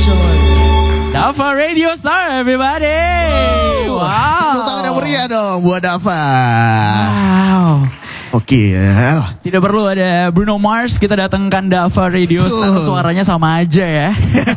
Congratulations. Dava Radio Star, everybody. Tepuk tangan yang meriah dong buat Dava. Wow. Oke. Tidak perlu ada Bruno Mars, kita datangkan Dava Radio Star, suaranya sama aja ya.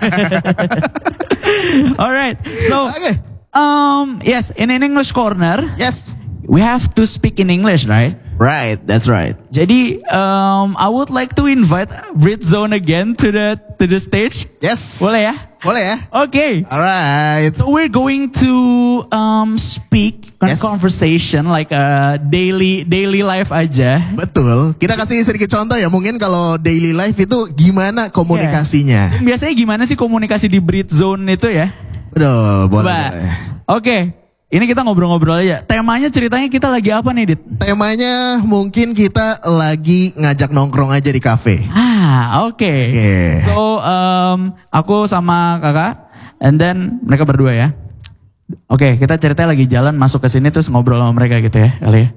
Alright, so yes, in an English corner, Yes. we have to speak in English, right? Right, that's right. Jadi, I would like to invite Brit Zone again to the stage. Yes. Boleh ya? Boleh ya? Okay. Alright. So we're going to speak Yes. conversation like a daily life aja. Betul. Kita kasih sedikit contoh ya. Mungkin kalau daily life itu gimana komunikasinya. Biasanya gimana sih komunikasi di Brit Zone itu ya? Betul, boleh. Coba. Oke. Ini kita ngobrol-ngobrol aja. Temanya ceritanya kita lagi apa nih, Dit? Temanya mungkin kita lagi ngajak nongkrong aja di kafe. Oke. Oke. So, aku sama kakak, and then mereka berdua ya. Oke, kita ceritanya lagi jalan masuk ke sini terus ngobrol sama mereka gitu ya, kali ya.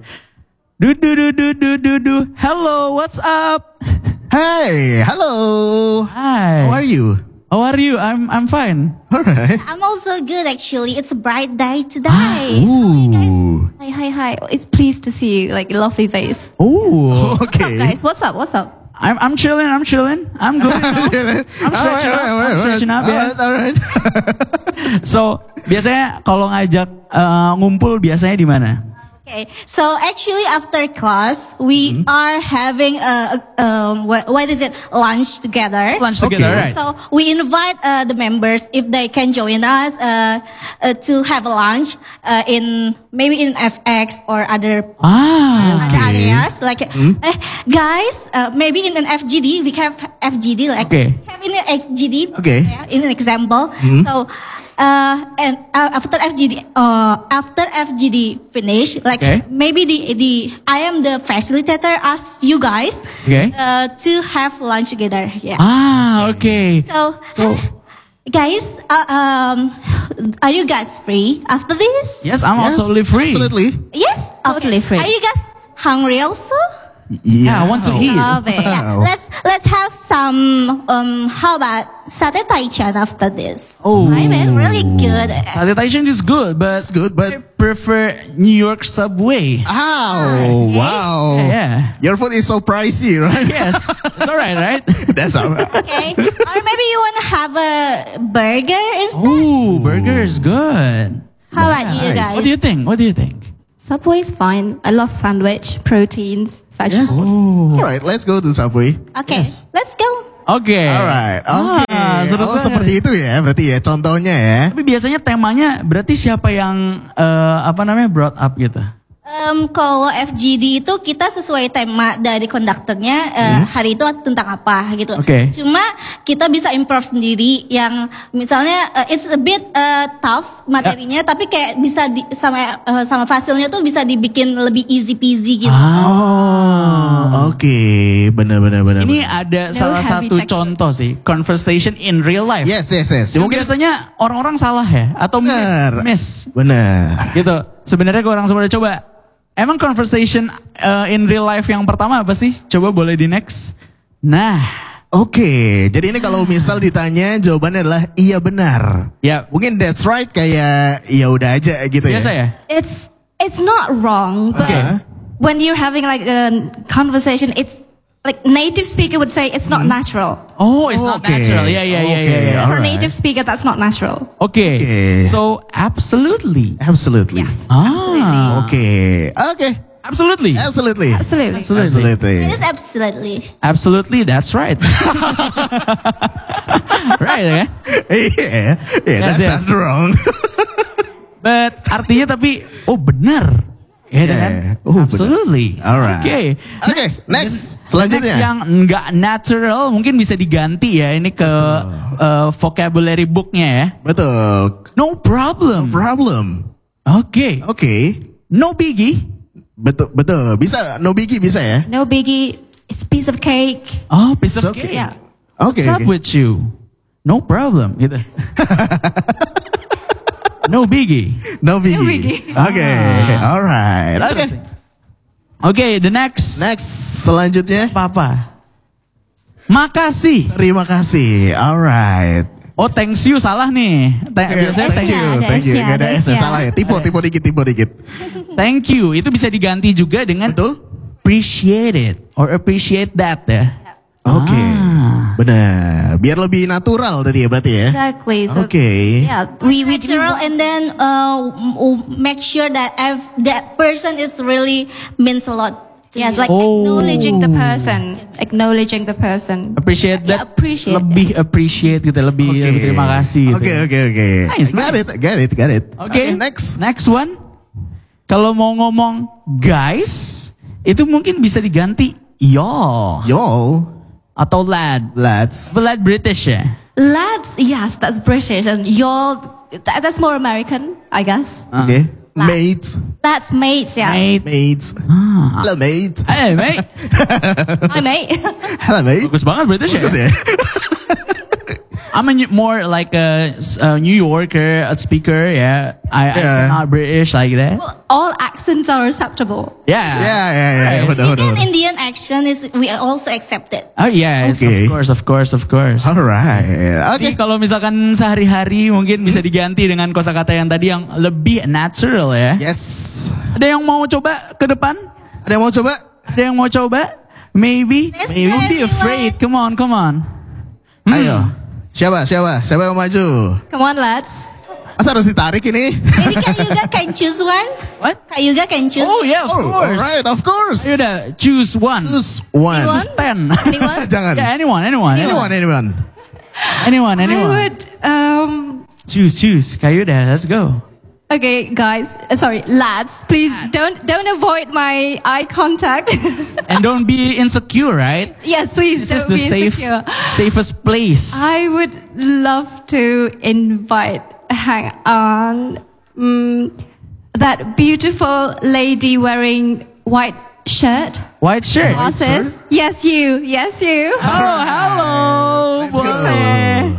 Hello, what's up? Hey, hello. Hi. How are you? How are you? I'm fine. Alright. I'm also good actually. It's a bright day today. Ooh. Hi. It's pleased to see you. Like a lovely face. Oh, What's up, Okay. guys? What's up? I'm chilling. I'm good. I'm stretching up. Yes. Alright. So biasanya kalau ngajak ngumpul biasanya di mana? Okay, so actually after class we are having what is it, lunch together. Lunch together, right? So we invite the members if they can join us to have a lunch maybe in FX or other Okay. areas like guys maybe in an FGD we have FGD like Okay. have in an FGD Okay. in an example. So and after FGD finish, like Okay. maybe the I am the facilitator, ask you guys Okay. to have lunch together. Yeah. Okay. So guys, are you guys free after this? Yes, I'm Yes, totally free. Absolutely. Yes. Totally free. Are you guys hungry also? Yeah, I want to eat. Love it. Wow. Let's have some. How about satay taichan after this? Oh, It's really good. Satay Taichan is good, but That's good, but I prefer New York Subway. oh, wow. Yeah. Your food is so pricey, right? Yes, it's alright, right? That's alright. Okay. Or maybe you want to have a burger instead. Ooh, burger is good. How about you Nice. guys? What do you think? Subway's fine. I love sandwich, proteins, vegetables. Alright, let's go to Subway. Okay, let's go. Oke. Alright, oke. seru banget. Seperti itu ya, berarti ya contohnya ya. Tapi biasanya temanya berarti siapa yang brought up gitu? Kalau FGD itu kita sesuai tema dari konduktornya hari itu tentang apa gitu. Oke. Cuma kita bisa improve sendiri yang misalnya it's a bit tough materinya tapi kayak bisa sama fasilnya tuh bisa dibikin lebih easy peasy gitu. Oke, benar. Ini ada salah heavy satu text. contoh sih, conversation in real life. Yes. Yang Mungkin biasanya orang-orang salah ya atau Benar. miss benar. gitu. Sebenarnya gue orang semua udah coba. Emang conversation in real life yang pertama apa sih? Coba boleh di next. Nah, Oke, jadi ini kalau misal ditanya jawabannya adalah iya benar. ya Mungkin that's right kayak ya udah aja gitu ya. biasa ya. It's not wrong, but when you're having like a conversation, it's like native speaker would say it's not natural. Oh, it's not Oke. natural. Ya. Oke. For Alright. native speaker, that's not natural. Oke. Oke. So absolutely. Absolutely. Yes, absolutely. Oke. Absolutely. Absolutely. Absolutely. It is absolutely. Absolutely, that's right. Right ya. Iya, Yes, that's yes. wrong. But artinya tapi benar. Ya kan? Oh, benar. Absolutely. Alright. Oke. Oke, next. Selanjutnya. Next yang enggak natural mungkin bisa diganti ya ini ke vocabulary booknya ya. Betul. No problem. Problem. Oke. No biggie. Betul. Bisa, no biggie bisa ya? No biggie. It's piece of cake. Oh, piece of It's okay. cake. Yeah. Oke. What's up with you? No problem gitu. No biggie. No biggie. No biggie. Oke, alright. Oke. Oke, the next. Next, selanjutnya. Apa? Makasih. Terima kasih. Alright. Oh, thanks you salah nih. Biasanya Thank you, ada thank you. S-nya, Gak ada ada S, S-nya. salah ya. Tipe dikit. thank you itu bisa diganti juga dengan Betul? appreciate it or appreciate that ya. Oke, Ah. benar. Biar lebih natural tadi ya berarti ya. Exactly. So, Oke. yeah, we Natural, and then make sure that that person is really means a lot. Yes, like Oh. acknowledging the person, acknowledging the person. Appreciate Yeah, that. appreciate Lebih appreciate gitu, lebih terima kasih gitu. Oke. Nice, Got nice. it. Oke, Next. Next one. Kalau mau ngomong guys, itu mungkin bisa diganti yo Yo, atau lad. lads. But lad British ya. Lads, yes, that's British, and that's more American, I guess. Oke. Mates. That's mates, yeah. Mate. Mates. Ah. Hello, mate. Hey mate. Hi, mate. Hello, mate. Bagus banget British ya. Bagus ya. I'm more like a New Yorker, a speaker. Yeah, I'm not British like that. Well, all accents are acceptable. Yeah. Ya, benar. Even Indian action is we also accept it. Oh yes, Okay. of course. Alright. Jadi Oke. kalau misalkan sehari-hari mungkin bisa diganti dengan kosakata yang tadi yang lebih natural ya. Yes. Ada yang mau coba ke depan? Ada yang mau coba? Ada yang mau coba? Maybe. Let's Don't try, be afraid. Come on. Ayo. Siapa yang maju? Come on, lads. Masa harus ditarik ini? Maybe Kak Yuga can choose one. What? Kak Yuga can choose. Oh yeah, of course. Alright, of course. Ayo udah, choose one. Choose one. Anyone? Choose 10. Anyone? Jangan. Yeah, anyone. Anyone. I would. Choose. Kayuda, let's go. Okay, guys. Sorry, lads. Please don't avoid my eye contact. And don't be insecure, right? Yes, please This is don't the be insecure. safest place. I would love to invite, hang on, that beautiful lady wearing white shirt, White shirt. glasses. Yes, you. Oh, hello. Let's go. Boleh.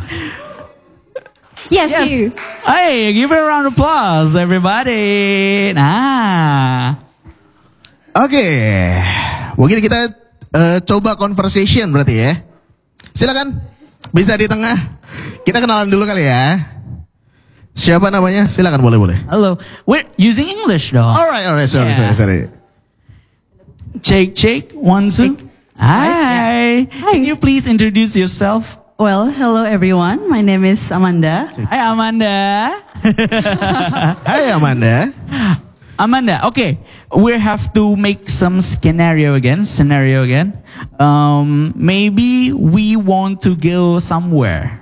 Yes, Yes. you. Hey, give it a round of applause, everybody. Nah. Oke. Mungkin kita coba conversation berarti ya. Silakan. Bisa di tengah. Kita kenalan dulu kali ya. Siapa namanya? Silakan boleh. Hello. We're using English though. Alright. Sorry. Check. 1, 2. Hi. Can you please introduce yourself? Well, hello everyone. My name is Amanda. Hi Amanda. Hai Amanda. Amanda, okay. We have to make some scenario again. Maybe we want to go somewhere.